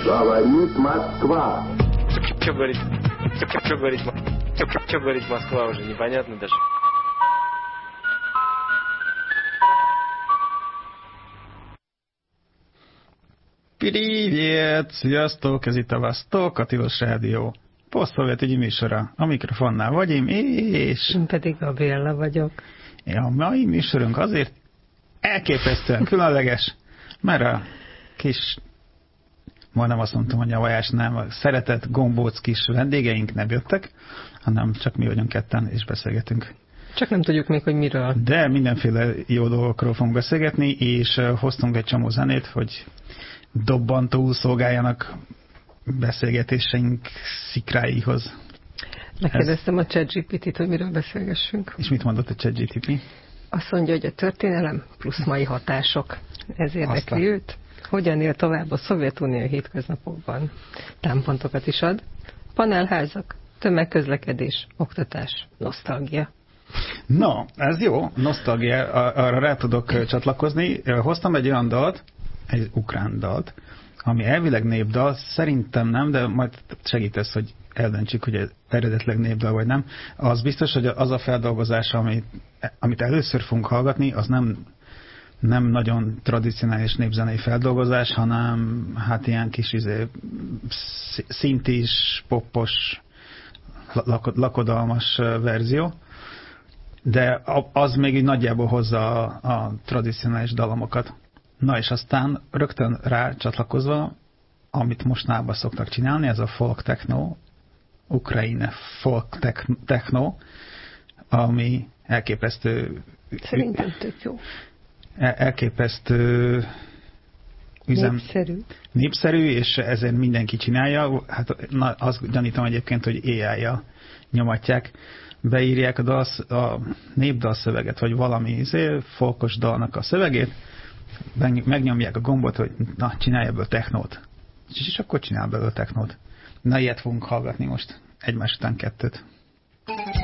Говорит Москва. Что говорит Москва уже непонятно даже. Привет! Sziasztok! Ez itt a Vasztok, a Tilos Rádió posztszovjet műsora. A mikrofonnál Vadim, és... Én pedig Gabriella vagyok. A mai műsorunk azért elképesztően különleges, mert a kis... Majdnem azt mondtam, hogy a Vajás nem, a szeretett gombóc kis vendégeink nem jöttek, hanem csak mi vagyunk ketten, és beszélgetünk. Csak nem tudjuk még, hogy miről. De mindenféle jó dolgokról fogunk beszélgetni, és hoztunk egy csomó zenét, hogy dobbantó szolgáljanak beszélgetéseink szikráihoz. Megkérdeztem a ChatGPT-t, hogy miről beszélgessünk. És mit mondott a ChatGPT? Azt mondja, hogy a történelem plusz mai hatások. Ez érdekli őt. Hogyan él tovább a Szovjetunió hétköznapokban? Támpontokat is ad. Panelházak, tömegközlekedés, oktatás, nosztalgia. Na, ez jó, nosztalgia, arra rá tudok csatlakozni. Hoztam egy olyan dalt, egy ukrán dalt, ami elvileg népdal, szerintem nem, de majd segítesz, hogy eldöntsük, hogy ez eredetileg népdal vagy nem. Az biztos, hogy az a feldolgozás, amit először fogunk hallgatni, az nem nagyon tradicionális népzenei feldolgozás, hanem hát ilyen kis szintis, poppos, lakodalmas verzió. De az még így nagyjából hozza a tradicionális dalomokat. Na és aztán rögtön rá csatlakozva, amit mostanában szoktak csinálni, ez a folk techno, Ukrajne folk techno, ami elképesztő... Szerintem tök jó. Elképesztő népszerű, és ezért mindenki csinálja. Hát azt gyanítom egyébként, hogy AI-jal nyomatják, beírják a népdalszöveget, vagy valami folkos dalnak a szövegét, megnyomják a gombot, hogy na, csinálj ebből technót. És akkor csinál belőle technót. Na, ilyet fogunk hallgatni most. Egymás után kettőt.